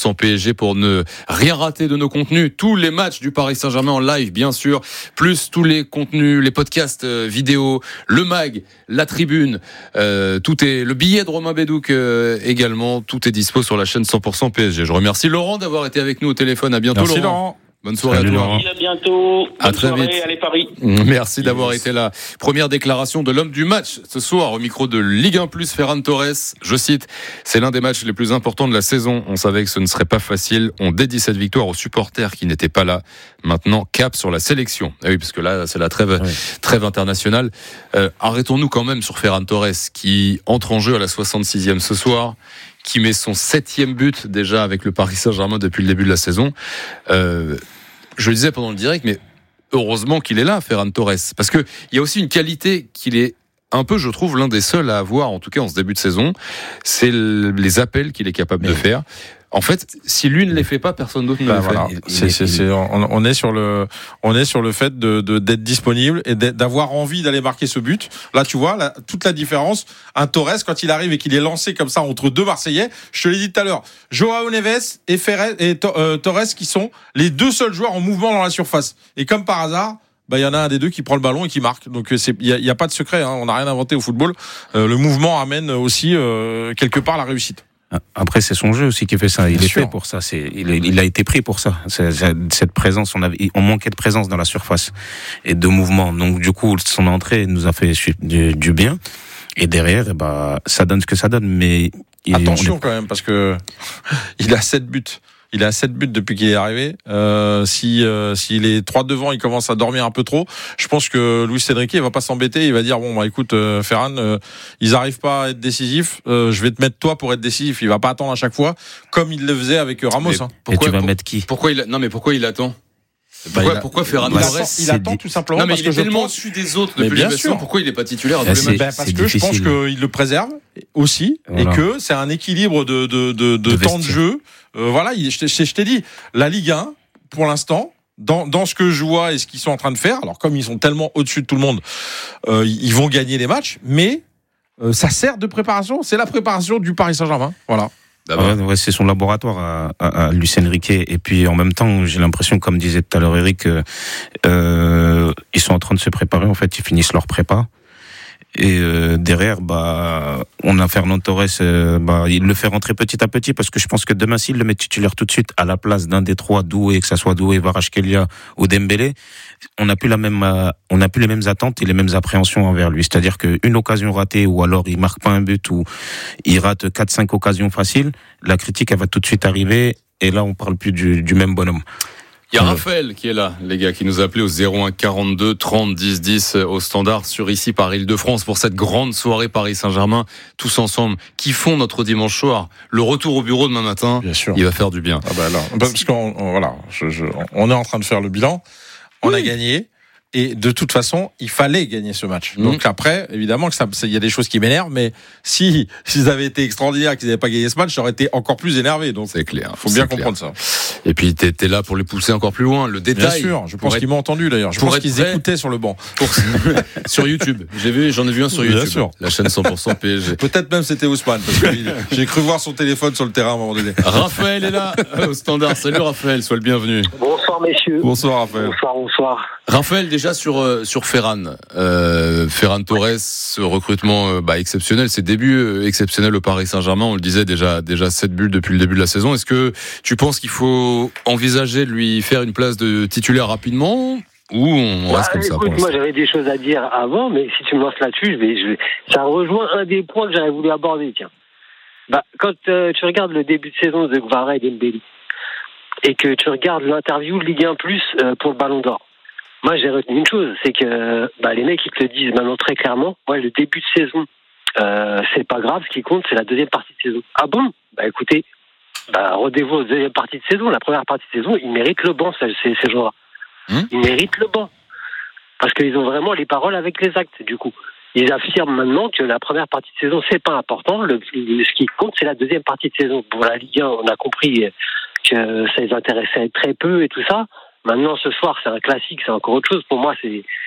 100% PSG pour ne rien rater de nos contenus. Tous les matchs du Paris Saint-Germain en live, bien sûr, plus tous les contenus, les podcasts vidéo, le mag, la tribune, tout est, le billet de Romain Bédouc également, tout est dispo sur la chaîne 100% PSG. Je remercie Laurent d'avoir été avec nous au téléphone. À bientôt. Merci Laurent. Bonne soirée. Salut, à toi. Laurent. À bientôt. À Bonne très soirée. vite. Allez Paris. Merci d'avoir été là. Première déclaration de l'homme du match ce soir au micro de Ligue 1 Plus, Ferran Torres. Je cite, c'est l'un des matchs les plus importants de la saison. On savait que ce ne serait pas facile. On dédie cette victoire aux supporters qui n'étaient pas là. Maintenant, cap sur la sélection. Ah oui, parce que là, c'est la trêve internationale. Arrêtons-nous quand même sur Ferran Torres qui entre en jeu à la 66e ce soir, qui met son 7e but déjà avec le Paris Saint-Germain depuis le début de la saison. Je le disais pendant le direct, mais heureusement qu'il est là, Ferran Torres. Parce qu'il y a aussi une qualité qu'il est un peu, je trouve, l'un des seuls à avoir, en tout cas en ce début de saison, c'est les appels qu'il est capable de faire. En fait, si lui ne les fait pas, personne d'autre ne les fait. On est sur le fait d'être disponible et d'avoir envie d'aller marquer ce but. Là, tu vois, toute la différence. Un Torres, quand il arrive et qu'il est lancé comme ça entre deux Marseillais, je te l'ai dit tout à l'heure, Joao Neves et Torres qui sont les deux seuls joueurs en mouvement dans la surface. Et comme par hasard, il y en a un des deux qui prend le ballon et qui marque. Donc il y a pas de secret, hein. On n'a rien inventé au football. Le mouvement amène aussi quelque part la réussite. Après, c'est son jeu aussi qui fait ça. Il est fait pour ça. Il a été pris pour ça. Cette présence, on manquait de présence dans la surface et de mouvement. Donc, du coup, son entrée nous a fait du bien. Et derrière, ça donne ce que ça donne. Mais attention quand même, parce que il a 7 buts. Il a 7 buts depuis qu'il est arrivé. S'il est 3 devant, il commence à dormir un peu trop. Je pense que Luis Enrique, il va pas s'embêter. Il va dire écoute, Ferran, ils arrivent pas à être décisifs. Je vais te mettre toi pour être décisif. Il va pas attendre à chaque fois, comme il le faisait avec Ramos. Et tu vas mettre qui ? Pourquoi il attend ? Pourquoi Ferran Torres ? Il attend tout simplement. Non, mais parce il est que tellement au-dessus des autres depuis bien le sûr. Pourquoi il n'est pas titulaire à tous les matchs ? Parce que je pense qu'il le préserve aussi, et que c'est un équilibre de temps de jeu. Je t'ai dit, la Ligue 1, pour l'instant, dans ce que je vois et ce qu'ils sont en train de faire, alors comme ils sont tellement au-dessus de tout le monde, ils vont gagner les matchs, mais ça sert de préparation. C'est la préparation du Paris Saint-Germain. Voilà. C'est son laboratoire à Luis Enrique. Et puis en même temps, j'ai l'impression, comme disait tout à l'heure Eric, ils sont en train de se préparer. En fait, ils finissent leur prépa. Et derrière, on a Ferran Torres, il le fait rentrer petit à petit, parce que je pense que demain, s'il le met titulaire tout de suite à la place d'un des trois, Doué, que ça soit Doué, Kvaratskhelia ou Dembélé, on n'a plus les mêmes attentes et les mêmes appréhensions envers lui. C'est-à-dire qu'une occasion ratée, ou alors il marque pas un but, ou il rate 4-5 occasions faciles, la critique, elle va tout de suite arriver, et là, on parle plus du même bonhomme. Il y a Raphaël qui est là, les gars, qui nous a appelé au 01 42 30 10 10 au standard sur ici par Île-de-France pour cette grande soirée Paris Saint-Germain, tous ensemble, qui font notre dimanche soir. Le retour au bureau demain matin, bien sûr. Il va faire du bien. Parce qu'on est en train de faire le bilan, on a gagné. Et de toute façon, il fallait gagner ce match. Donc après, évidemment, il y a des choses qui m'énervent, mais s'ils avaient été extraordinaires, qu'ils n'avaient pas gagné ce match, j'aurais été encore plus énervé. Donc c'est clair. Faut bien comprendre ça. Et puis t'es là pour les pousser encore plus loin. Le détail. Bien sûr. Je pense qu'ils m'ont entendu d'ailleurs. Je pense qu'ils écoutaient sur le banc. Sur YouTube. J'en ai vu un sur YouTube. Bien sûr. La chaîne 100% PSG. Peut-être même c'était Ousmane, parce que j'ai cru voir son téléphone sur le terrain à un moment donné. Raphaël est là au standard. Salut Raphaël, sois le bienvenu. Bonsoir messieurs. Bonsoir Raphaël. Bonsoir. Raphaël, déjà sur Ferran Torres, ce recrutement exceptionnel, ses débuts exceptionnels au Paris Saint-Germain, on le disait déjà 7 buts depuis le début de la saison. Est-ce que tu penses qu'il faut envisager de lui faire une place de titulaire rapidement ou on reste comme ça? Écoute, moi j'avais des choses à dire avant, mais si tu me lances là-dessus, ça rejoint un des points que j'aurais voulu aborder. Tiens, quand tu regardes le début de saison de Kvara et Dembélé et que tu regardes l'interview Ligue 1 Plus pour le Ballon d'Or. Moi, j'ai retenu une chose, c'est que les mecs, ils te le disent maintenant très clairement. Ouais, le début de saison, c'est pas grave. Ce qui compte, c'est la deuxième partie de saison. Ah bon ? Écoutez, rendez-vous aux deuxième partie de saison. La première partie de saison, ils méritent le banc, ces joueurs-là. Ils méritent le banc. Parce qu'ils ont vraiment les paroles avec les actes, du coup. Ils affirment maintenant que la première partie de saison, c'est pas important. Ce qui compte, c'est la deuxième partie de saison. Pour la Ligue 1, on a compris que ça les intéressait très peu et tout ça. Maintenant, ce soir, c'est un classique, c'est encore autre chose. Pour moi,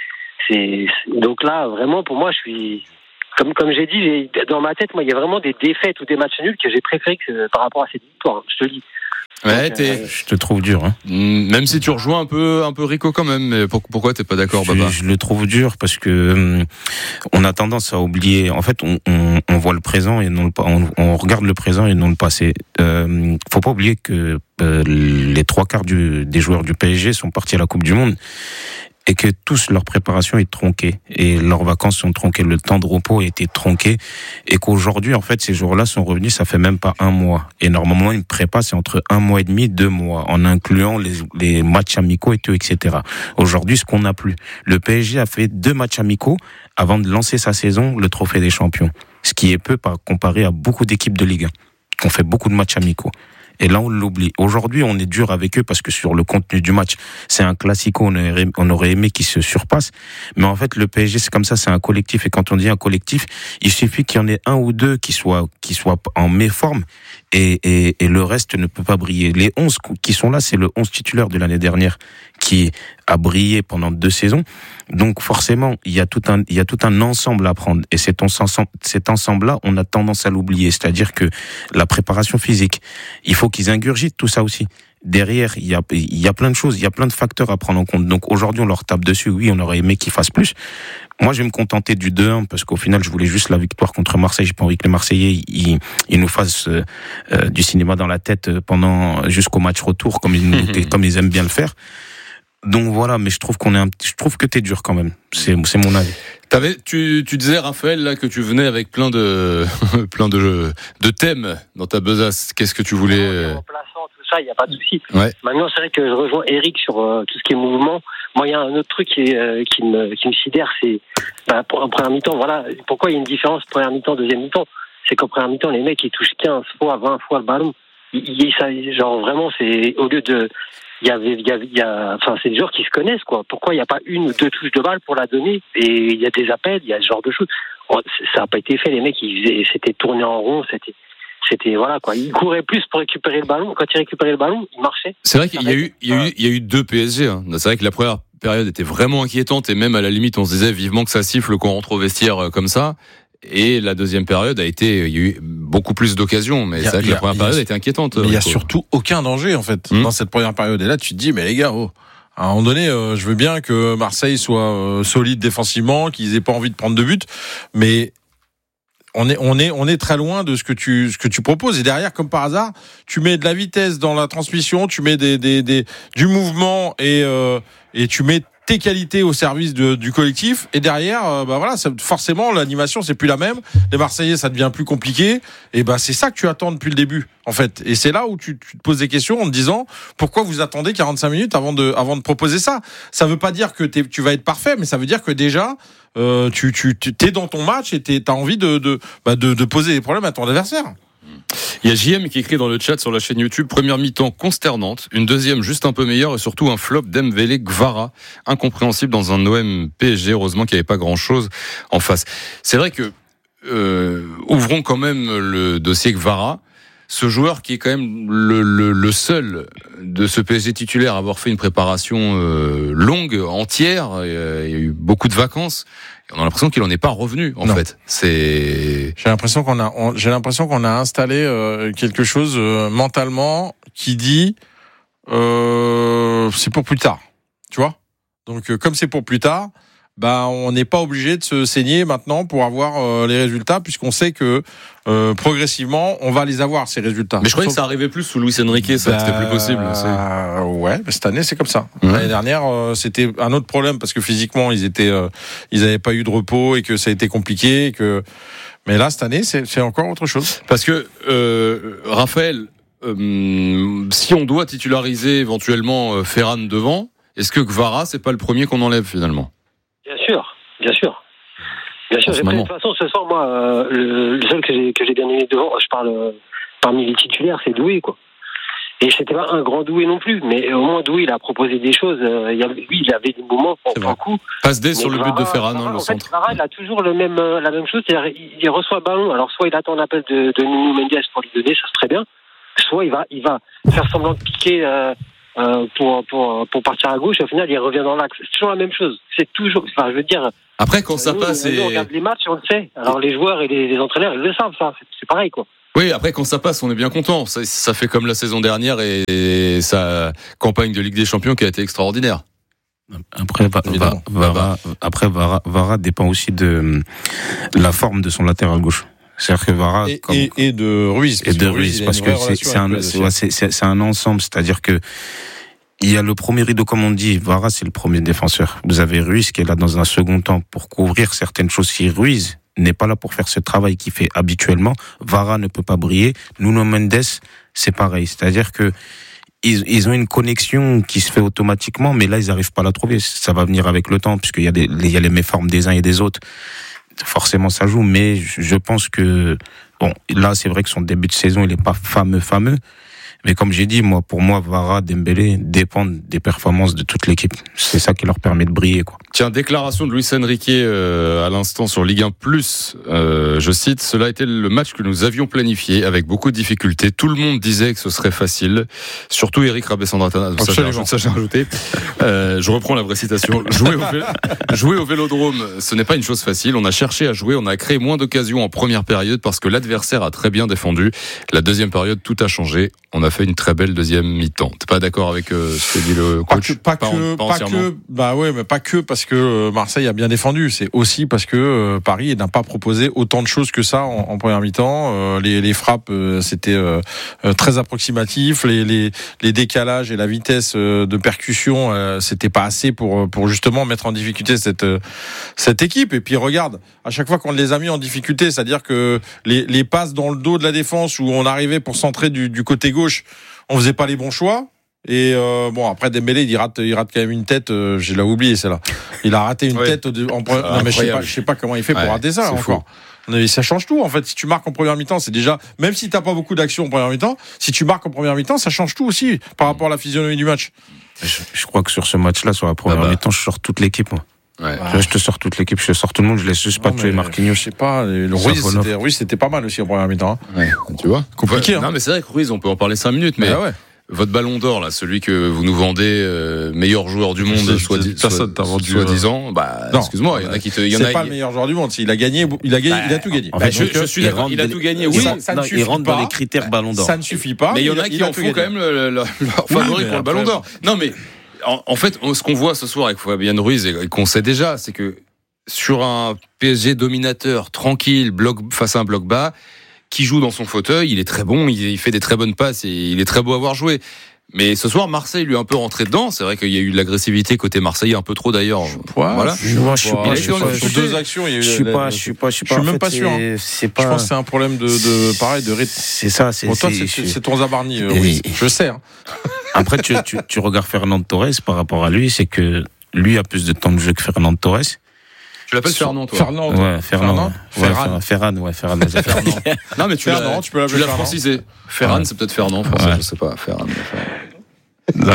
donc là, vraiment, pour moi, je suis, comme j'ai dit, dans ma tête, moi, il y a vraiment des défaites ou des matchs nuls que j'ai préférés par rapport à cette victoire. Je te le dis. Ouais, Je te trouve dur. Hein. Même si tu rejoins un peu Rico quand même. Mais pourquoi t'es pas d'accord, Baba? Je le trouve dur parce que on a tendance à oublier. En fait, on voit le présent et non on regarde le présent et non le passé. Faut pas oublier que les 3/4 des joueurs du PSG sont partis à la Coupe du Monde. Et que tous leur préparation est tronquée et leurs vacances sont tronquées, le temps de repos a été tronqué et qu'aujourd'hui en fait ces jours-là sont revenus, ça fait même pas un mois et normalement une prépa c'est entre 1 mois et demi, 2 mois en incluant les matchs amicaux et tout, etc. Aujourd'hui ce qu'on n'a plus, le PSG a fait 2 matchs amicaux avant de lancer sa saison, le Trophée des Champions, ce qui est peu comparé à beaucoup d'équipes de Ligue 1 qui ont fait beaucoup de matchs amicaux. Et là, on l'oublie. Aujourd'hui, on est dur avec eux parce que sur le contenu du match, c'est un classico, on aurait aimé qu'ils se surpassent. Mais en fait, le PSG, c'est comme ça, c'est un collectif. Et quand on dit un collectif, il suffit qu'il y en ait un ou deux qui soient en méforme et le reste ne peut pas briller. Les 11 qui sont là, c'est le 11 titulaire de l'année dernière qui a brillé pendant 2 saisons. Donc forcément, il y a tout un ensemble à prendre. Et cet ensemble-là, on a tendance à l'oublier. C'est-à-dire que la préparation physique, il faut qu'ils ingurgitent tout ça aussi. Derrière, il y a plein de choses, il y a plein de facteurs à prendre en compte. Donc aujourd'hui, on leur tape dessus. Oui, on aurait aimé qu'ils fassent plus. Moi, je vais me contenter du 2-1 parce qu'au final, je voulais juste la victoire contre Marseille. J'ai pas envie que les Marseillais ils nous fassent du cinéma dans la tête jusqu'au match retour, comme ils aiment bien le faire. Donc voilà, mais je trouve que t'es dur quand même. C'est mon avis. Tu disais, Raphaël, là, que tu venais avec plein de thèmes dans ta besace. Qu'est-ce que tu voulais? Remplaçant, tout ça, il n'y a pas de souci. Ouais. Maintenant, c'est vrai que je rejoins Eric sur tout ce qui est mouvement. Moi, il y a un autre truc qui me sidère, c'est en première mi-temps, voilà. Pourquoi il y a une différence première mi-temps, deuxième mi-temps? C'est qu'en première mi-temps, les mecs, ils touchent 15 fois, 20 fois le ballon. Genre, vraiment, c'est au lieu de... c'est des joueurs qui se connaissent, quoi. Pourquoi il n'y a pas 1 ou 2 touches de balle pour la donner? Et il y a des appels, il y a ce genre de choses. Ça n'a pas été fait, les mecs, c'était tourné en rond, c'était voilà, quoi. Ils couraient plus pour récupérer le ballon. Quand ils récupéraient le ballon, ils marchaient. C'est vrai qu'il y a eu 2 PSG, hein. C'est vrai que la première période était vraiment inquiétante et même à la limite, on se disait vivement que ça siffle qu'on rentre au vestiaire comme ça. Et la deuxième période il y a eu beaucoup plus d'occasions, mais c'est vrai que la première période a été inquiétante. Mais il y a surtout aucun danger, en fait, dans cette première période. Et là, tu te dis, mais les gars, à un moment donné, je veux bien que Marseille soit solide défensivement, qu'ils aient pas envie de prendre de but, mais on est très loin de ce que tu proposes. Et derrière, comme par hasard, tu mets de la vitesse dans la transmission, tu mets du mouvement et tu mets tes qualités au service du collectif, et derrière forcément l'animation c'est plus la même, les Marseillais ça devient plus compliqué, et c'est ça que tu attends depuis le début en fait, et c'est là où tu te poses des questions en te disant pourquoi vous attendez 45 minutes avant de proposer ça. Ça veut pas dire que tu vas être parfait, mais ça veut dire que déjà tu t'es dans ton match et t'as envie de poser des problèmes à ton adversaire. Il y a JM qui écrit dans le chat sur la chaîne YouTube: première mi-temps consternante, une deuxième juste un peu meilleure et surtout un flop d'Embélé Gvara, incompréhensible dans un OM PSG. Heureusement qu'il n'y avait pas grand-chose en face. C'est vrai que ouvrons quand même le dossier Gvara. Ce joueur qui est quand même le seul de ce PSG titulaire à avoir fait une préparation longue, entière. Il y a eu beaucoup de vacances. On a l'impression qu'il en est pas revenu, en fait. J'ai l'impression qu'on a installé quelque chose mentalement qui dit c'est pour plus tard. Tu vois? Donc comme c'est pour plus tard, on n'est pas obligé de se saigner maintenant pour avoir les résultats, puisqu'on sait que progressivement on va les avoir, ces résultats. Mais je croyais que ça arrivait plus sous Luis Enrique, ça c'était plus possible. Ouais, mais cette année c'est comme ça. L'année dernière c'était un autre problème parce que physiquement ils n'avaient pas eu de repos et que ça a été compliqué, mais là cette année c'est encore autre chose. Parce que Raphaël, si on doit titulariser éventuellement Ferran devant, est-ce que Gvara c'est pas le premier qu'on enlève finalement? Bien sûr. De toute façon, ce soir, moi, le seul que j'ai bien aimé devant, je parle parmi les titulaires, c'est Doué, quoi. Et c'était pas un grand Doué non plus, mais au moins Doué, il a proposé des choses. Il avait des moments pour le coup. Passe D sur le but de Ferran, le centre. Gvara, il a toujours la même chose, c'est-à-dire il reçoit le ballon. Alors soit il attend l'appel de Nuno Mendes pour lui donner, ça c'est très bien. Soit il va faire semblant de piquer. Pour partir à gauche, au final, il revient dans l'axe. C'est toujours la même chose. C'est toujours, je veux dire. Après, quand ça passe, on regarde les matchs, on le sait. Alors, les joueurs et les entraîneurs, ils le savent, ça. C'est pareil, quoi. Oui, après quand ça passe, on est bien content. Ça fait comme la saison dernière et sa campagne de Ligue des Champions qui a été extraordinaire. Après, Vara dépend aussi de la forme de son latéral gauche. C'est-à-dire que Vara et de Ruiz. Et de Ruiz, parce que c'est un ensemble. C'est-à-dire que il y a le premier rideau, comme on dit. Vara, c'est le premier défenseur. Vous avez Ruiz qui est là dans un second temps pour couvrir certaines choses. Si Ruiz n'est pas là pour faire ce travail qu'il fait habituellement, Vara ne peut pas briller. Nuno Mendes, c'est pareil. C'est-à-dire que ils ont une connexion qui se fait automatiquement, mais là, ils n'arrivent pas à la trouver. Ça va venir avec le temps, puisqu'il y a les méformes des uns et des autres. Forcément, ça joue, mais je pense que, bon, là, c'est vrai que son début de saison, il n'est pas fameux. Mais comme j'ai dit, pour moi, Vara, Dembélé dépendent des performances de toute l'équipe. C'est ça qui leur permet de briller, quoi. Tiens, déclaration de Luis Enrique à l'instant sur Ligue 1+. Je cite, cela a été le match que nous avions planifié avec beaucoup de difficultés. Tout le monde disait que ce serait facile. Surtout Eric Rabessandratana. Ça, j'ai rajouté. Je reprends la vraie citation. Jouer au Vélodrome, ce n'est pas une chose facile. On a cherché à jouer, on a créé moins d'occasions en première période parce que l'adversaire a très bien défendu. La deuxième période, tout a changé. On a fait une très belle deuxième mi-temps. T'es pas d'accord avec ce que dit le coach? Pas que parce que Marseille a bien défendu. C'est aussi parce que Paris n'a pas proposé autant de choses que ça en première mi-temps. Les frappes, c'était très approximatif. Les décalages et la vitesse de percussion, c'était pas assez pour justement mettre en difficulté cette équipe. Et puis regarde, à chaque fois qu'on les a mis en difficulté, c'est-à-dire que les passes dans le dos de la défense où on arrivait pour centrer du côté gauche, on faisait pas les bons choix. Et bon, après Dembélé, il rate quand même une tête. Je l'ai oublié, celle-là. Il a raté une tête. Non, mais je sais pas comment il fait pour rater ça encore. Ça change tout en fait. Si tu marques en première mi-temps, c'est déjà, même si t'as pas beaucoup d'action en première mi-temps, si tu marques en première mi-temps, ça change tout aussi par rapport à la physionomie du match. Je crois que sur ce match-là, sur la première mi-temps, je sors toute l'équipe, moi. Ouais. Je te sors toute l'équipe, je te sors tout le monde, je laisse juste pas tuer Marquinhos. Je sais pas, Ruiz, c'était pas mal aussi en première mi-temps. Hein. Ouais, tu vois, compliqué. Non, mais c'est vrai que Ruiz, on peut en parler 5 minutes, mais votre ballon d'or, là, celui que vous nous vendez, meilleur joueur du monde, soi-disant, excuse-moi, il y en a qui te. C'est pas le meilleur joueur du monde. Il a gagné, il a tout gagné. En fait, je suis d'accord, il a tout gagné. Oui, ça ne suffit pas. Il rentre dans les critères ballon d'or. Ça ne suffit pas. Mais il y en a qui en font quand même leur favori pour le ballon d'or. Non, mais en fait, ce qu'on voit ce soir avec Fabien Ruiz et qu'on sait déjà, c'est que sur un PSG dominateur, tranquille, face à un bloc bas, qui joue dans son fauteuil, il est très bon, il fait des très bonnes passes et il est très beau à voir jouer. Mais ce soir, Marseille lui est un peu rentré dedans. C'est vrai qu'il y a eu de l'agressivité côté Marseillais, un peu trop d'ailleurs. Voilà. Je suis pas. Sur 2 actions, il y a eu. Je suis même pas sûr. Je pense que c'est un problème de rythme. C'est ça. Toi, c'est ton Zabarni. Je sais. Après, tu regardes Fernando Torres par rapport à lui, c'est que lui a plus de temps de jeu que Fernando Torres. Tu l'appelles Fernand, toi? Ferran. Non, mais tu peux l'appeler francisé. Ferran, c'est peut-être Fernand, français, je sais pas. Ferran. Non.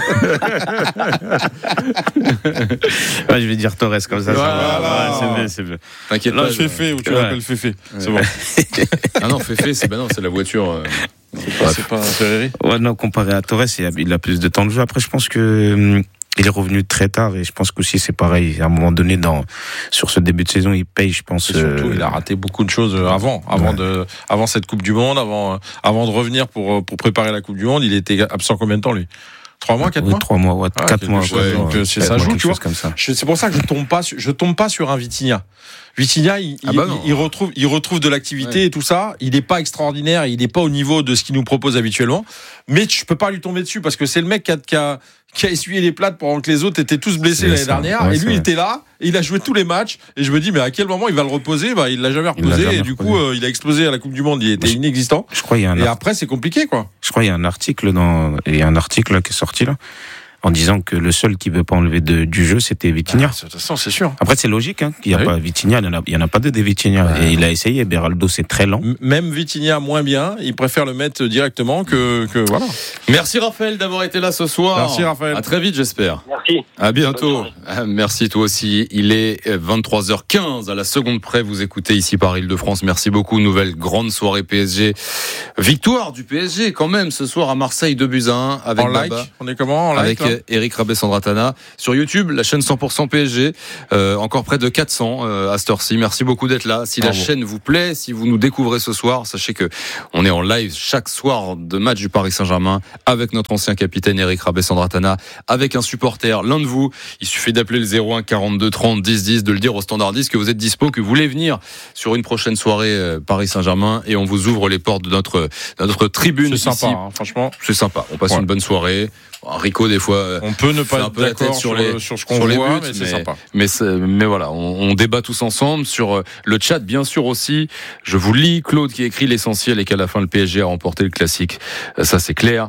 Je vais dire Torres comme ça. C'est bien. T'inquiète pas. Féfé, ou tu l'appelles Féfé. C'est bon. Ah non, Féfé, c'est la voiture. C'est pas un Ferrari. Ouais, non, comparé à Torres, il a plus de temps de jeu. Après, je pense que il est revenu très tard et je pense qu'aussi c'est pareil. À un moment donné, sur ce début de saison, il paye, je pense. Et surtout, il a raté beaucoup de choses avant cette Coupe du Monde, avant de revenir pour préparer la Coupe du Monde. Il était absent combien de temps, lui? 3 mois, 4 mois? 3 mois, 4 mois. Donc, ça joue, tu vois. Comme ça. C'est pour ça que je tombe pas sur un Vitinha. Vitinha, il retrouve de l'activité et tout ça. Il n'est pas extraordinaire, il n'est pas au niveau de ce qu'il nous propose habituellement. Mais je peux pas lui tomber dessus parce que c'est le mec qui a essuyé les plates pendant que les autres étaient tous blessés l'année dernière. Et lui, il était là, et il a joué tous les matchs. Et je me dis, mais à quel moment il va le reposer? Il l'a jamais reposé. Et du coup, il a explosé à la Coupe du Monde. Il était inexistant. Je crois et après, c'est compliqué, quoi. Je crois qu'il y a un article qui est sorti là, en disant que le seul qui veut pas enlever du jeu, c'était Vitinha. De toute façon, c'est sûr. Après, c'est logique, qu'il y a pas Vitinha, il y en a pas deux des Vitinha. Et il a essayé. Beraldo, c'est très lent. Même Vitinha, moins bien. Il préfère le mettre directement que voilà. Merci Raphaël d'avoir été là ce soir. Merci Raphaël. À très vite, j'espère. Merci. À bientôt. Merci toi aussi. Il est 23h15 à la seconde près. Vous écoutez ici par Île-de-France. Merci beaucoup. Nouvelle grande soirée PSG. Victoire du PSG quand même ce soir à Marseille 2-1 avec en like. On est comment en like? Avec Eric Rabé-Sandratana. Sur YouTube, la chaîne 100% PSG, encore près de 400 à cette heure-ci. Merci beaucoup d'être là. Si la chaîne vous plaît, si vous nous découvrez ce soir, sachez que on est en live chaque soir de match du Paris Saint-Germain avec notre ancien capitaine Eric Rabé-Sandratana, avec un supporter, l'un de vous. Il suffit d'appeler le 01 42 30 10 10, de le dire au standardiste que vous êtes dispo, que vous voulez venir sur une prochaine soirée Paris Saint-Germain, et on vous ouvre les portes de notre tribune. C'est sympa, hein, franchement. C'est sympa. On passe une bonne soirée. Rico, des fois, on peut ne pas être d'accord sur ce qu'on voit, mais c'est sympa. Mais voilà, on débat tous ensemble sur le chat, bien sûr aussi. Je vous lis Claude qui écrit l'essentiel et qu'à la fin le PSG a remporté le classique. Ça c'est clair.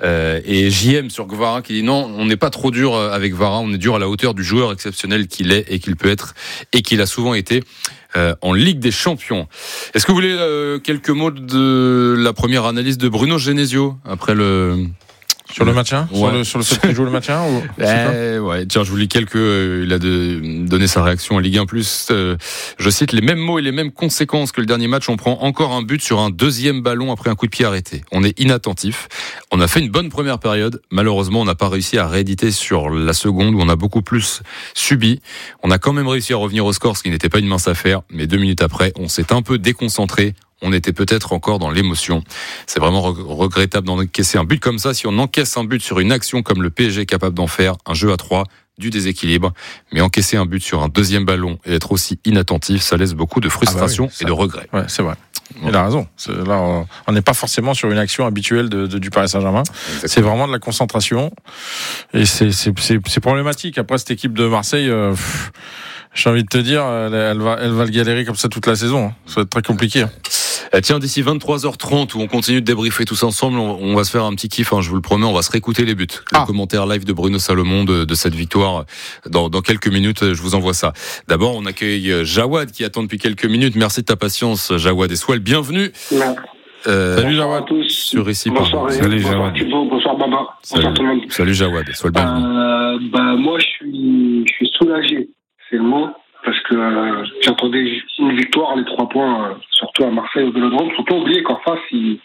Et JM sur Gvara qui dit non, on n'est pas trop dur avec Vara, on est dur à la hauteur du joueur exceptionnel qu'il est et qu'il peut être et qu'il a souvent été. En Ligue des Champions. Est-ce que vous voulez quelques mots de la première analyse de Bruno Genesio après le... Sur le maintien, ouais. sur le fait qu'il joue le maintien ou... Ouais, tiens, je vous lis il a donné sa réaction à Ligue 1+. Je cite: les mêmes mots et les mêmes conséquences que le dernier match. On prend encore un but sur un deuxième ballon après un coup de pied arrêté. On est inattentif. On a fait une bonne première période. Malheureusement, on n'a pas réussi à rééditer sur la seconde où on a beaucoup plus subi. On a quand même réussi à revenir au score, ce qui n'était pas une mince affaire. Mais 2 minutes après, on s'est un peu déconcentré. On était peut-être encore dans l'émotion. C'est vraiment regrettable d'encaisser un but comme ça. Si on encaisse un but sur une action comme le PSG est capable d'en faire, un jeu à 3, du déséquilibre, mais encaisser un but sur un deuxième ballon et être aussi inattentif, ça laisse beaucoup de frustration et de regret. Ouais, c'est vrai. Il a raison. Là, on n'est pas forcément sur une action habituelle du Paris Saint-Germain. Exactement. C'est vraiment de la concentration. Et c'est problématique. Après, cette équipe de Marseille, j'ai envie de te dire, elle va le galérer comme ça toute la saison. Ça va être très compliqué. Tiens, d'ici 23h30 où on continue de débriefer tous ensemble, on va se faire un petit kiff, je vous le promets, on va se réécouter les buts. Le commentaire live de Bruno Salomon de cette victoire dans quelques minutes, je vous envoie ça. D'abord, on accueille Jawad qui attend depuis quelques minutes. Merci de ta patience, Jawad, et sois le bienvenu. Salut Jawad. À tous. Sur ici. Salut Jawad. Bonsoir Baba. Bonsoir tout le monde. Salut Jawad, sois le bienvenu. Moi, je suis soulagé, c'est le mot. Parce que j'attendais une victoire, les 3 points, surtout à Marseille au Vélodrome. Faut pas oublier qu'en face,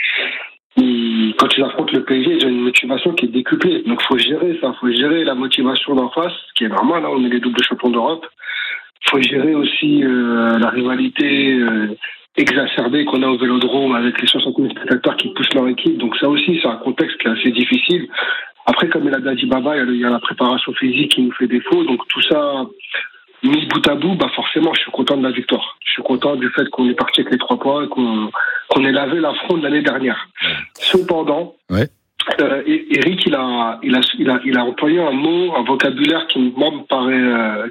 quand ils affrontent le PSG, ils ont une motivation qui est décuplée. Donc faut gérer ça, faut gérer la motivation d'en face, ce qui est normal, hein, on est les doubles champions d'Europe. Faut gérer aussi la rivalité exacerbée qu'on a au Vélodrome avec les 60 000 spectateurs qui poussent leur équipe. Donc ça aussi, c'est un contexte qui est assez difficile. Après, comme il a dit Baba, il y a la préparation physique qui nous fait défaut. Donc tout ça... mis bout à bout, forcément, je suis content de la victoire. Je suis content du fait qu'on est parti avec les 3 points et qu'on ait lavé l'affront de l'année dernière. Cependant, Eric, il a employé un mot, un vocabulaire qui me paraît,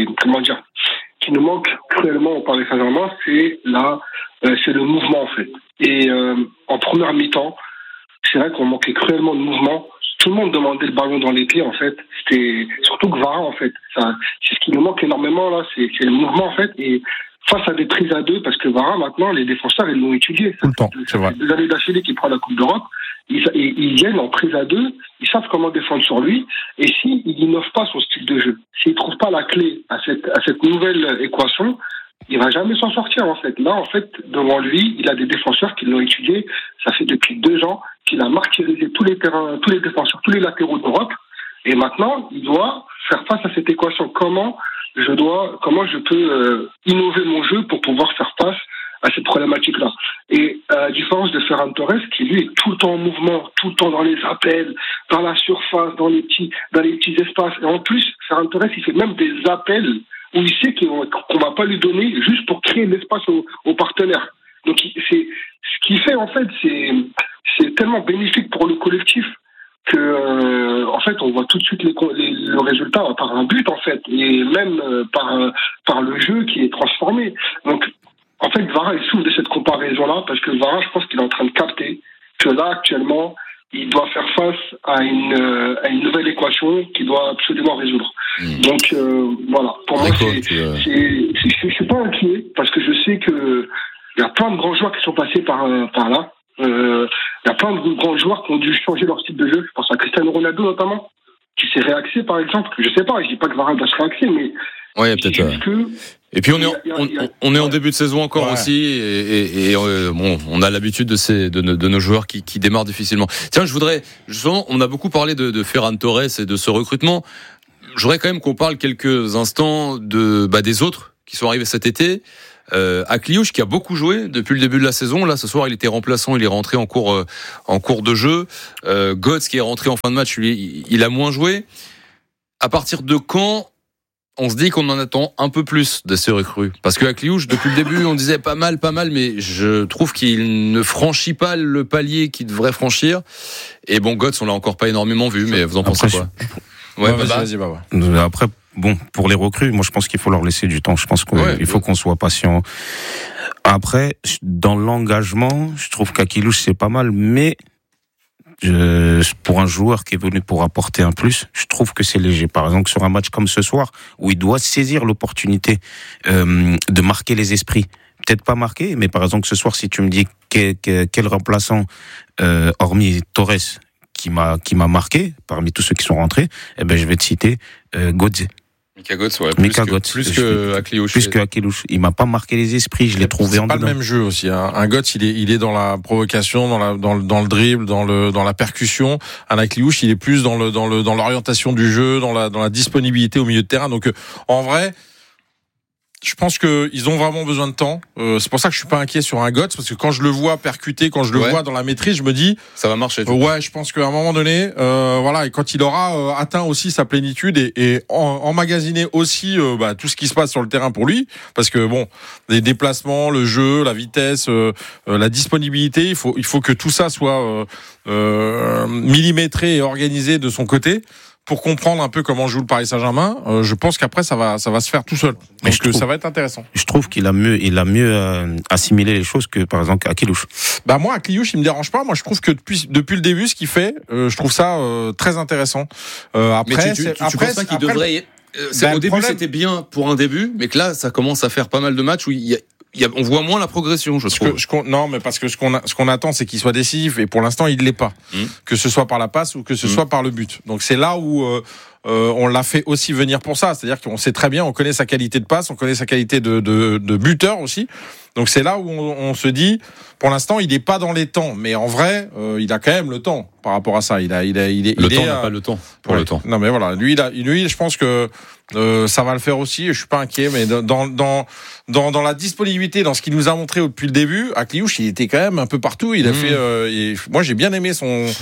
qui nous manque cruellement au Paris Saint-Germain, c'est le mouvement, en fait. Et en première mi-temps, c'est vrai qu'on manquait cruellement de mouvement. Tout le monde demandait le ballon dans les pieds, en fait. C'était surtout que Vara, en fait. C'est ce qui nous manque énormément, là, c'est le mouvement, en fait. Et face à des prises à 2, parce que Vara, maintenant, les défenseurs, ils l'ont étudié. Tout le temps, c'est vrai. 2 années d'affilée qu'il prend la Coupe d'Europe. Ils viennent en prise à 2, ils savent comment défendre sur lui. Et s'il n'innove pas son style de jeu, s'il ne trouve pas la clé à cette nouvelle équation, il va jamais s'en sortir, en fait. Là, en fait, devant lui, il a des défenseurs qui l'ont étudié. Ça fait depuis 2 ans qu'il a martyrisé tous les terrains, tous les défenseurs, tous les latéraux d'Europe. Et maintenant, il doit faire face à cette équation. Comment je peux innover mon jeu pour pouvoir faire face à cette problématique-là. Et à la différence de Ferran Torres, qui lui est tout le temps en mouvement, tout le temps dans les appels, dans la surface, dans les petits espaces. Et en plus, Ferran Torres, il fait même des appels où il sait qu'on va pas lui donner juste pour créer de l'espace aux partenaires. Donc ce qu'il fait, en fait, c'est tellement bénéfique pour le collectif que en fait on voit tout de suite le résultat par un but, en fait, et même par le jeu qui est transformé. Donc en fait, Vara, il souffre de cette comparaison-là parce que Vara, je pense qu'il est en train de capter que là, actuellement, il doit faire face à une nouvelle équation qu'il doit absolument résoudre. Donc voilà, pour moi, je suis pas inquiet parce que je sais que il y a plein de grands joueurs qui sont passés par là. Il y a plein de grands joueurs qui ont dû changer leur style de jeu. Je pense à Cristiano Ronaldo notamment, qui s'est réaxé par exemple. Je sais pas, je dis pas que Varane va se réaxer, mais ouais, peut-être. Et puis on est en début de saison encore aussi, et bon, on a l'habitude de nos joueurs qui démarrent difficilement. Tiens, justement, on a beaucoup parlé de Ferran Torres et de ce recrutement. Je voudrais quand même qu'on parle quelques instants des autres qui sont arrivés cet été. Akliouche qui a beaucoup joué depuis le début de la saison. Là, ce soir, il était remplaçant, il est rentré en cours de jeu. Götze qui est rentré en fin de match, lui, il a moins joué. À partir de quand on se dit qu'on en attend un peu plus de ces recrues? Parce que Akliouche, depuis le début, on disait pas mal, mais je trouve qu'il ne franchit pas le palier qu'il devrait franchir. Et bon, Götze, on l'a encore pas énormément vu, mais vous en pensez quoi? Vas-y. Après, bon, pour les recrues, moi je pense qu'il faut leur laisser du temps. Je pense qu'il faut qu'on soit patient. Après, dans l'engagement, je trouve qu'Akliouche c'est pas mal, mais pour un joueur qui est venu pour apporter un plus, je trouve que c'est léger. Par exemple, sur un match comme ce soir, où il doit saisir l'opportunité de marquer les esprits. Peut-être pas marquer, mais par exemple ce soir, si tu me dis quel remplaçant, hormis Torres, qui m'a marqué parmi tous ceux qui sont rentrés, je vais te citer Götze. Mika Götze, plus que Akliouche. Plus que Akliouche. Il m'a pas marqué les esprits, je l'ai trouvé en dedans. C'est pas le même jeu aussi. Un Götze, il est dans la provocation, dans le dribble, dans la percussion. Un Akliouche, il est plus dans l'orientation du jeu, dans la disponibilité au milieu de terrain. Donc en vrai, je pense qu'ils ont vraiment besoin de temps. C'est pour ça que je suis pas inquiet sur un Götze, parce que quand je le vois percuter, quand je le vois dans la maîtrise, je me dis ça va marcher. Je pense qu'à un moment donné, et quand il aura atteint aussi sa plénitude et emmagasiné aussi tout ce qui se passe sur le terrain pour lui, parce que bon, les déplacements, le jeu, la vitesse, la disponibilité, il faut que tout ça soit millimétré et organisé de son côté. Pour comprendre un peu comment joue le Paris Saint-Germain, je pense qu'après ça va se faire tout seul. Donc ça va être intéressant. Je trouve qu'il a mieux assimilé les choses que par exemple Akliouche. Moi Akliouche il me dérange pas. Moi je trouve que depuis le début ce qu'il fait, je trouve ça très intéressant. Après, tu penses pas qu'il devrait au début c'était bien pour un début, mais que là ça commence à faire pas mal de matchs où on voit moins la progression, je trouve. Non, mais parce que ce qu'on attend, c'est qu'il soit décisif, et pour l'instant, il l'est pas. Que ce soit par la passe ou que ce soit par le but. Donc c'est là où on l'a fait aussi venir pour ça. C'est-à-dire qu'on sait très bien, on connaît sa qualité de passe, on connaît sa qualité de buteur aussi. Donc c'est là où on se dit, pour l'instant, il n'est pas dans les temps, mais en vrai, il a quand même le temps par rapport à ça. Il n'a pas le temps pour le temps. Non, mais voilà, lui, je pense que ça va le faire aussi. Je suis pas inquiet, mais dans la disponibilité, dans ce qu'il nous a montré depuis le début, Akliouche, il était quand même un peu partout. Il a fait. Moi, j'ai bien aimé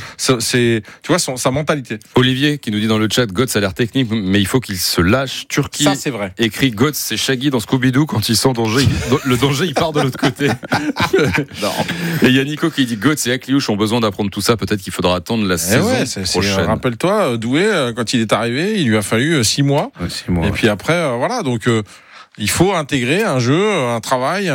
sa mentalité. Olivier qui nous dit dans le chat, Götze a l'air technique, mais il faut qu'il se lâche. Turquie. Ça, c'est vrai. Écrit Götze, c'est Shaggy dans Scooby-Doo quand il sent danger. Le danger, il part de l'autre côté. Non. Et il y a Nico qui dit Götze et Akliouche ont besoin d'apprendre tout ça. Peut-être qu'il faudra attendre la saison prochaine. Rappelle-toi, Doué, quand il est arrivé, il lui a fallu 6 mois. Ouais, 6 mois. Et puis après, donc. Il faut intégrer un jeu, un travail,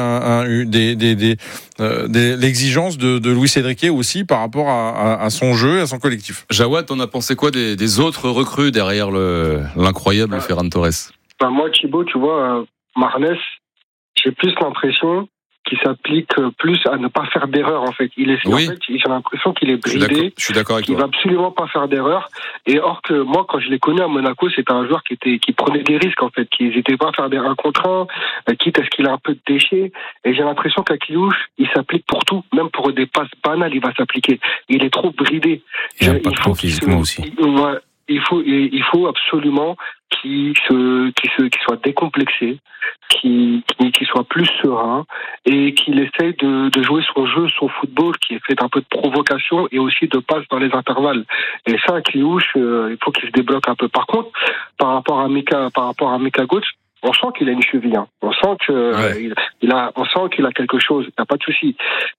l'exigence de Luis Enrique aussi par rapport à son jeu et à son collectif. Jawad, t'en as pensé quoi des autres recrues derrière l'incroyable Ferran Torres? Moi, Thibaut, tu vois, Marnès, j'ai plus l'impression qu'il s'applique plus à ne pas faire d'erreur, en fait. En fait, j'ai l'impression qu'il est bridé. Je suis d'accord avec toi. Il va absolument pas faire d'erreur. Et or que moi, quand je l'ai connu à Monaco, c'était un joueur qui prenait des risques, en fait, qui n'hésitait pas à faire des 1 contre 1, quitte à ce qu'il a un peu de déchets. Et j'ai l'impression qu'Akliouche, il s'applique pour tout, même pour des passes banales, il va s'appliquer. Il est trop bridé. Il faut physiquement aussi. Il faut absolument qu'il soit décomplexé, qu'il soit plus serein et qu'il essaye de jouer son jeu, son football, qui est fait un peu de provocation et aussi de passes dans les intervalles. Et ça, Akliouche, il faut qu'il se débloque un peu. Par contre, par rapport à Mika Götze, on sent qu'il a une cheville. On sent qu'il a quelque chose. Il n'y a pas de souci.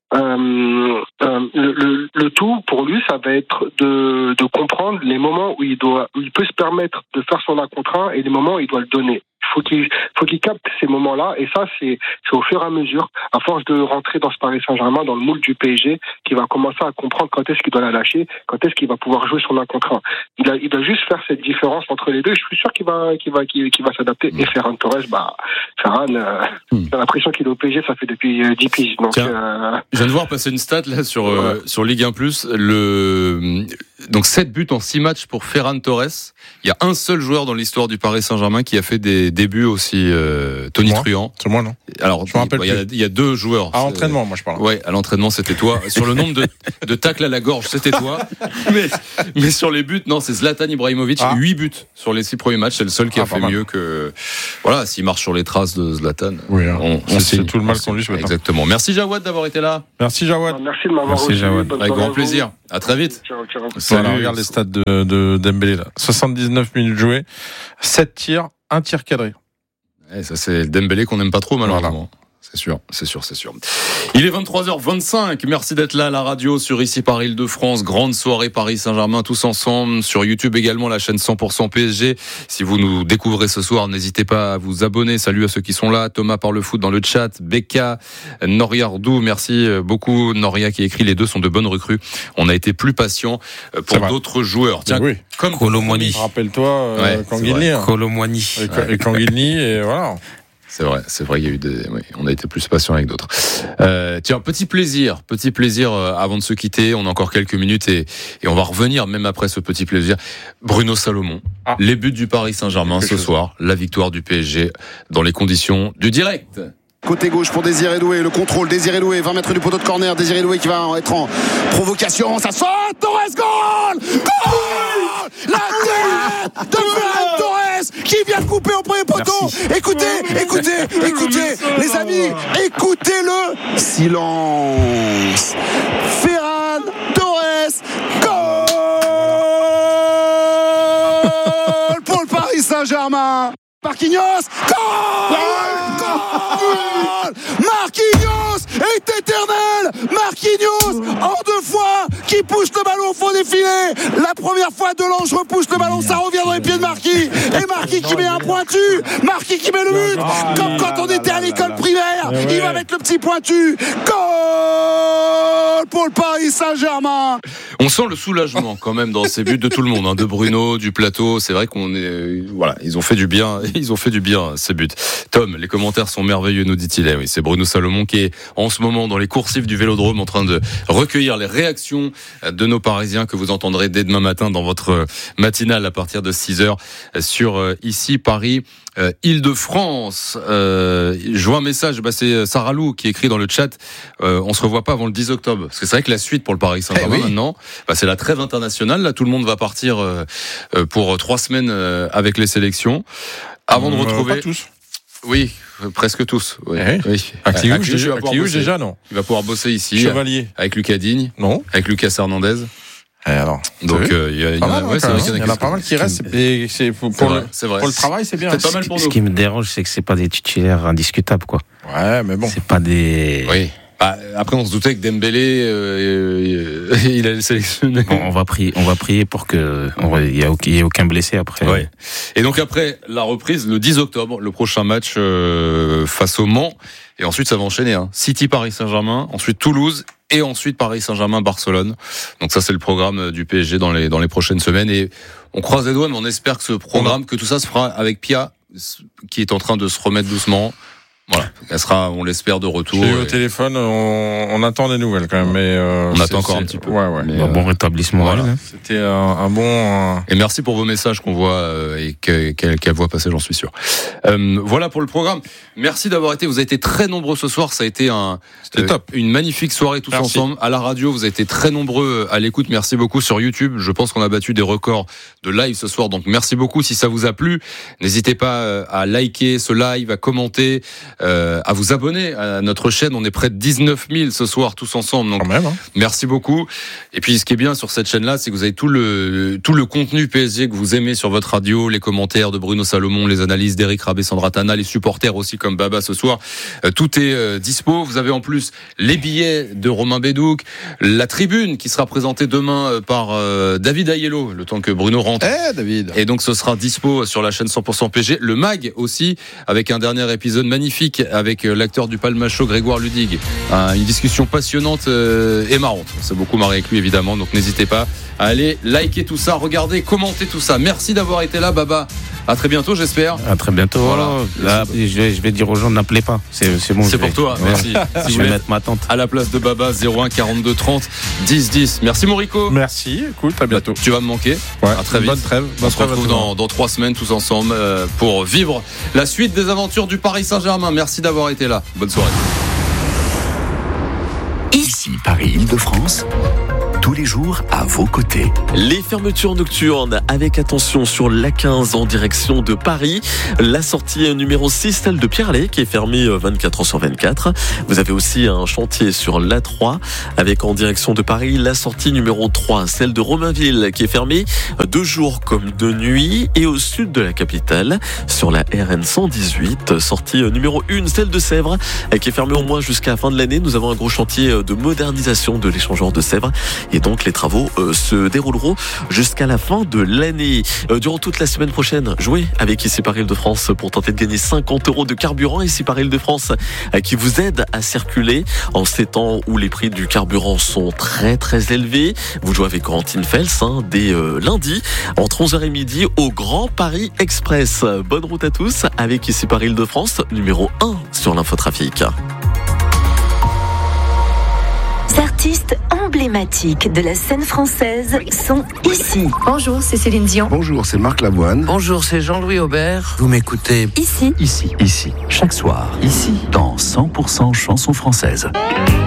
Le tout pour lui, ça va être de comprendre les moments où il peut se permettre de faire son 1 contre 1 et les moments où il doit le donner. Faut qu'il capte ces moments-là, et ça c'est au fur et à mesure, à force de rentrer dans ce Paris Saint-Germain, dans le moule du PSG, qu'il va commencer à comprendre quand est-ce qu'il doit la lâcher, quand est-ce qu'il va pouvoir jouer son 1 contre 1. Il doit juste faire cette différence entre les deux. Je suis sûr qu'il va s'adapter. Et Ferran Torres, Ferran, j'ai l'impression qu'il est au PSG, ça fait depuis 10 piges. Donc, je viens de voir passer une stat là sur Ligue 1+. Donc 7 buts en 6 matchs pour Ferran Torres. Il y a un seul joueur dans l'histoire du Paris Saint-Germain qui a fait des débuts aussi, Tony Truant. C'est moi, non? Alors, je me rappelle il y a 2 joueurs. À l'entraînement, moi je parle. Ouais, à l'entraînement c'était toi. Sur le nombre de tacles à la gorge, c'était toi. Mais sur les buts, non, c'est Zlatan Ibrahimovic. 8 buts sur les 6 premiers matchs. C'est le seul qui a fait mieux que. Voilà, s'il marche sur les traces de Zlatan. Oui, c'est tout le mal qu'on lui souhaite. Exactement. Merci Jawad d'avoir été là. Merci Jawad. Merci de m'avoir reçu. Avec grand plaisir. À très vite. Ciao. Salut. Voilà, regarde les stats de Dembélé là. 79 minutes jouées, 7 tirs, 1 tir cadré. Et ça c'est le Dembélé qu'on n'aime pas trop malheureusement. Voilà. C'est sûr. Il est 23h25. Merci d'être là à la radio sur Ici Paris Île-de-France. Grande soirée Paris Saint-Germain tous ensemble. Sur YouTube également, la chaîne 100% PSG. Si vous nous découvrez ce soir, n'hésitez pas à vous abonner. Salut à ceux qui sont là. Thomas parle le foot dans le chat. Becca, Noria Ardou. Merci beaucoup Noria qui écrit les 2 sont de bonnes recrues. On a été plus patient pour d'autres joueurs. Tiens, oui. Comme Colomwani. Rappelle-toi Kanguilny. Colomwani. Et Kanguilny et voilà. C'est vrai, il y a eu on a été plus patient avec d'autres. Tiens, petit plaisir avant de se quitter. On a encore quelques minutes et on va revenir même après ce petit plaisir. Bruno Salomon, les buts du Paris Saint-Germain ce soir, la victoire du PSG dans les conditions du direct. Côté gauche pour Désiré Doué, le contrôle, Désiré Doué, 20 mètres du poteau de corner, Désiré Doué qui va être en provocation, ça saute, Torres, goal! Goal! La tête de Ferran Torres qui vient de couper au premier poteau. Écoutez, les amis, écoutez-le. Silence. Ferran Torres, goal pour le Paris Saint-Germain. Marquinhos, goal! Marquinhos est éternel. Marquinhos en 2 fois qui pousse le ballon au fond des filets. La première fois Delange repousse le ballon, ça revient dans les pieds de Marquis. Et Marquis qui met un pointu, Marquis qui met le but. Comme quand on était à l'école primaire, il va mettre le petit pointu. Goal pour le Paris Saint-Germain. On sent le soulagement quand même dans ces buts de tout le monde, de Bruno, du plateau. C'est vrai qu'on est, ils ont fait du bien, ces buts. Tom, les commentaires sont merveilleux, nous dit-il. Oui, c'est Bruno Salomon qui est en ce moment dans les coursives du Vélodrome en train de recueillir les réactions de nos Parisiens que vous entendrez dès demain matin dans votre matinale à partir de 6h sur Ici Paris Île-de-France. Je vois un message, c'est Sarah Lou qui écrit dans le chat, on se revoit pas avant le 10 octobre. Parce que c'est vrai que la suite pour le Paris Saint-Germain maintenant, c'est la trêve internationale. Là, tout le monde va partir pour 3 semaines avec les sélections. Avant de retrouver... Pas tous. Oui, presque tous. Oui. Akliouche déjà, non. Il va pouvoir bosser ici. Chevalier. Avec Lucas Digne. Non. Avec Lucas Hernandez. Alors, donc il y en a pas mal qui restent. Et c'est pour le travail, c'est bien. C'est pas mal pour nous. Ce qui me dérange, c'est que c'est pas des titulaires indiscutables, quoi. Ouais, mais bon. C'est pas des. Oui. Après, on se doutait que Dembélé, il allait sélectionner. Bon, on va prier pour que il y ait aucun blessé après. Ouais. Et donc après la reprise, le 10 octobre, le prochain match face au Mans, et ensuite ça va enchaîner. City Paris Saint-Germain, ensuite Toulouse, et ensuite Paris Saint-Germain Barcelone. Donc ça c'est le programme du PSG dans les prochaines semaines. Et on croise les doigts, mais on espère que ce programme, que tout ça se fera avec Pia, qui est en train de se remettre doucement. Voilà, elle sera, on l'espère, de retour. J'ai eu au téléphone, on attend des nouvelles quand même, mais on attend encore un petit peu. Ouais. Un bon rétablissement. Voilà. C'était un bon. Et merci pour vos messages qu'on voit et qu'elle voit passer, j'en suis sûr. Voilà pour le programme. Merci d'avoir été. Vous avez été très nombreux ce soir. Ça a été top. Une magnifique soirée tous ensemble. À la radio, vous avez été très nombreux à l'écoute. Merci beaucoup sur YouTube. Je pense qu'on a battu des records de live ce soir. Donc merci beaucoup. Si ça vous a plu, n'hésitez pas à liker ce live, à commenter. À vous abonner à notre chaîne. On est près de 19 000 ce soir tous ensemble. Donc, merci beaucoup. Et puis, ce qui est bien sur cette chaîne-là, c'est que vous avez tout le contenu PSG que vous aimez sur votre radio, les commentaires de Bruno Salomon, les analyses d'Eric Rabé, Sandra Tana, les supporters aussi comme Baba ce soir. Tout est dispo. Vous avez en plus les billets de Romain Bédouc, la tribune qui sera présentée demain par David Aiello, le temps que Bruno rentre. David. Et donc, ce sera dispo sur la chaîne 100% PSG. Le MAG aussi, avec un dernier épisode magnifique avec l'acteur du Palmacho Grégoire Ludig. Une discussion passionnante et marrante. On s'est beaucoup marré avec lui évidemment, donc n'hésitez pas à aller liker tout ça, regarder, commenter tout ça. Merci d'avoir été là, Baba. À très bientôt, j'espère. À très bientôt. Voilà. Là, je vais dire aux gens, n'appelez pas. C'est bon. C'est pour toi, merci. Si Je vais mettre ma tante. à la place de Baba, 01 42 30 10 10. Merci Morico. Merci, écoute, à bientôt. Tu vas me manquer. Ouais, À très vite. bonne trêve. On se retrouve dans 3 semaines tous ensemble pour vivre la suite des aventures du Paris Saint-Germain. Merci d'avoir été là. Bonne soirée. Ici Paris-Île-de-France, tous les jours à vos côtés. Les fermetures nocturnes avec attention sur l'A15 en direction de Paris. La sortie numéro 6, celle de Pierre-Allais, qui est fermée 24 heures sur 24. Vous avez aussi un chantier sur l'A3 avec en direction de Paris la sortie numéro 3, celle de Romainville, qui est fermée 2 jours comme 2 nuits. Et au sud de la capitale, sur la RN 118, sortie numéro 1, celle de Sèvres, qui est fermée au moins jusqu'à la fin de l'année. Nous avons un gros chantier de modernisation de l'échangeur de Sèvres. Et donc les travaux se dérouleront jusqu'à la fin de l'année. Durant toute la semaine prochaine, jouez avec Ici Paris Île-de-France pour tenter de gagner 50 € de carburant. Ici Paris Île-de-France qui vous aide à circuler en ces temps où les prix du carburant sont très très élevés. Vous jouez avec Corentine Fels dès lundi entre 11h et midi au Grand Paris Express. Bonne route à tous avec Ici Paris Île-de-France, numéro 1 sur l'infotrafic. Les artistes emblématiques de la scène française sont ici. Bonjour, c'est Céline Dion. Bonjour, c'est Marc Lavoine. Bonjour, c'est Jean-Louis Aubert. Vous m'écoutez Ici. Ici, chaque soir. Ici, dans 100% chansons françaises.